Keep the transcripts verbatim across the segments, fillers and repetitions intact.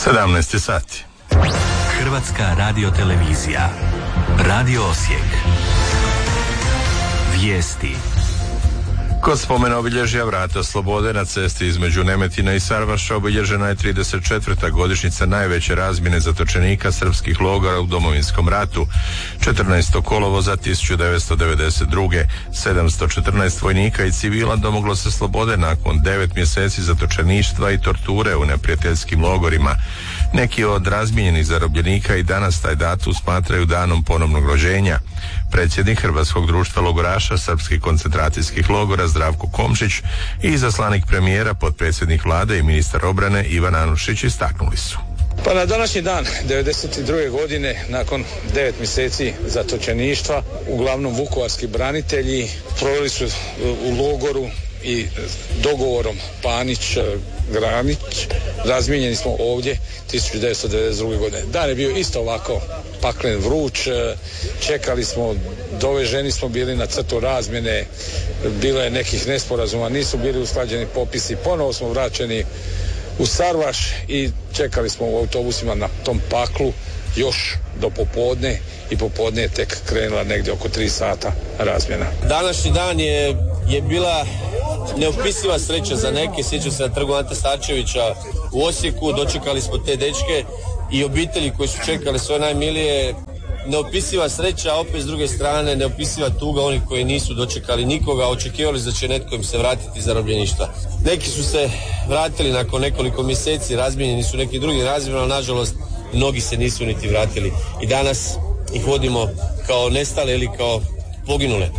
sedamnaest sati. Hrvatska radiotelevizija. Radio Osijek. Vijesti. Kod spomena obilježja Vrata slobode na cesti između Nemetina i Sarvaša obilježena je trideset četvrta godišnjica najveće razmjene zatočenika srpskih logora u Domovinskom ratu. četrnaestog kolovoza tisuću devetsto devedeset druge. sedamsto četrnaest vojnika i civila domoglo se slobode nakon devet mjeseci zatočeništva i torture u neprijateljskim logorima. Neki od razmijenjenih zarobljenika i danas taj datum smatraju danom ponovnog rođenja. Predsjednik Hrvatskog društva logoraša srpskih koncentracijskih logora Zdravko Komšić i izaslanik premijera, potpredsjednik vlade i ministar obrane Ivan Anušić istaknuli su. Pa na današnji dan devedeset druge godine, nakon devet mjeseci zatočeništva, uglavnom vukovarski branitelji proveli su u logoru i dogovorom Panić, Granić, razmijenjeni smo ovdje tisuću devetsto devedeset druge godine. Dan je bio isto ovako paklen, vruć, čekali smo, doveženi smo bili na crtu razmjene, bilo je nekih nesporazuma, nisu bili usklađeni popisi, ponovo smo vraćeni u Sarvaš i čekali smo u autobusima na tom paklu još do popodne i popodne je tek krenula negdje oko tri sata razmjena. Današnji dan je, je bila neopisiva sreća za neke. Sjećam se na trgu Ante Starčevića u Osijeku, dočekali smo te dečke i obitelji koji su čekali svoje najmilije. Neopisiva sreća, a opet s druge strane neopisiva tuga onih koji nisu dočekali nikoga, očekivali da će netko im se vratiti iz zarobljeništva. Neki su se vratili nakon nekoliko mjeseci, razmijenjeni su neki drugi razmjeni, ali nažalost mnogi se nisu niti vratili i danas ih vodimo kao nestale ili kao poginule.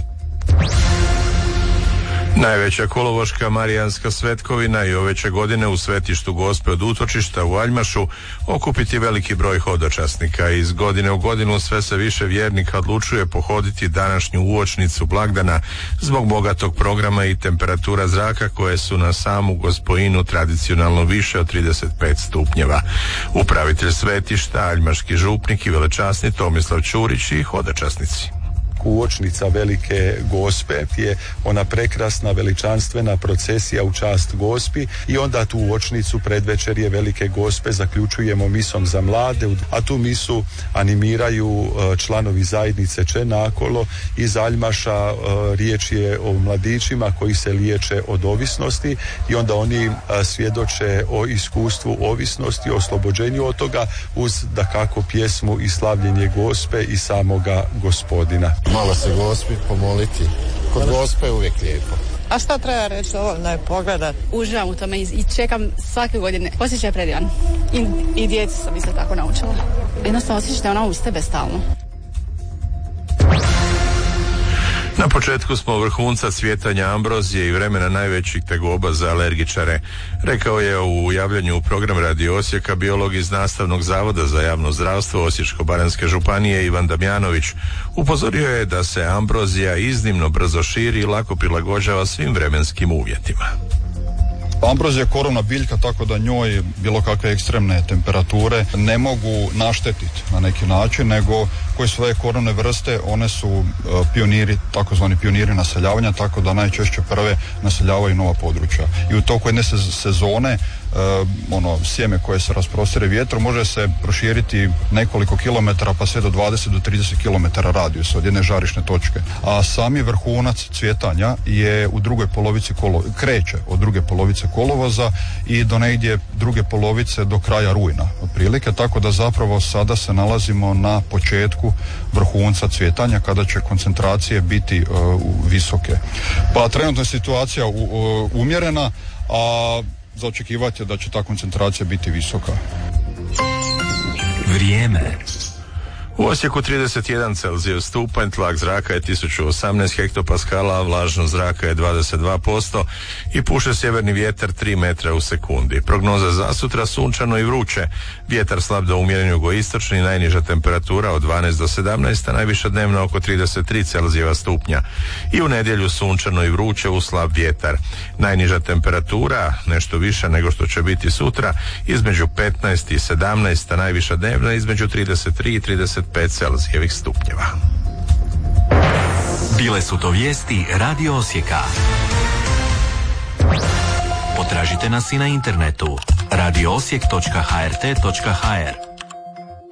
Najveća kolovoška marijanska svetkovina i ove će godine u svetištu Gospe od utočišta u Aljmašu okupiti veliki broj hodočasnika. Iz godine u godinu sve se više vjernika odlučuje pohoditi današnju uočnicu blagdana zbog bogatog programa i temperatura zraka koje su na samu Gospojinu tradicionalno više od trideset pet stupnjeva. Upravitelj svetišta, aljmaški župnik i velečasni Tomislav Ćurić i hodočasnici. Uočnica Velike Gospe je ona prekrasna veličanstvena procesija u čast Gospi i onda tu uočnicu predvečerje Velike Gospe zaključujemo misom za mlade, a tu misu animiraju članovi zajednice Čenakolo iz Aljmaša. Riječ je o mladićima koji se liječe od ovisnosti i onda oni svjedoče o iskustvu ovisnosti, oslobođenju od toga uz dakako pjesmu i slavljenje Gospe i samoga Gospodina. Malo se Gospi pomoliti. Kod Gospe je uvijek lijepo. A šta treba reći ovo, ne pogledat? Uživam u tome i čekam svake godine. Osjećaj je predivan. I, i djecu sam isto tako naučila. Jednostavno osjećaj ona uz tebe stalno. Na početku smo vrhunca cvjetanja ambrozije i vremena najvećih tegoba za alergičare, rekao je u javljanju u program Radio Osijeka biolog iz Nastavnog zavoda za javno zdravstvo Osječko-baranjske županije Ivan Damjanović. Upozorio je da se ambrozija iznimno brzo širi i lako prilagođava svim vremenskim uvjetima. Ambrozija je korovna biljka, tako da njoj bilo kakve ekstremne temperature ne mogu naštetiti na neki način, nego koje svoje korovne vrste, one su uh, pioniri, takozvani pioniri naseljavanja, tako da najčešće prve naseljavaju nova područja. I u toku jedne sezone Uh, ono sjeme koje se rasprostire vjetrom može se proširiti nekoliko kilometara pa sve do dvadeset do trideset kilometara radijus od jedne žarišne točke. A sami vrhunac cvjetanja je u drugoj polovici kolo, kreće od druge polovice kolovoza i do negdje druge polovice do kraja rujna otprilike, tako da zapravo sada se nalazimo na početku vrhunca cvjetanja kada će koncentracije biti uh, visoke. Pa trenutna je situacija u, uh, umjerena, a za očekivati je da će ta koncentracija biti visoka. Vrijeme. U Osijeku trideset jedan Celzijus stupanj, tlak zraka je tisuću osamnaest hektopaskala, a vlažnost zraka je dvadeset dva posto i puše sjeverni vjetar tri metra u sekundi. Prognoza za sutra sunčano i vruće. Vjetar slab do umjeren jugoistočni, najniža temperatura od dvanaest do sedamnaest, a najviša dnevna oko trideset tri Celzijeva stupnja. I u nedjelju sunčano i vruće uz slab vjetar. Najniža temperatura nešto više nego što će biti sutra, između petnaest i sedamnaest, a najviša dnevna između trideset tri i trideset pet Celzijevih stupnjeva. Bile su to vijesti Radio Osijeka. Potražite nas i na internetu radio osijek točka h r t točka h r.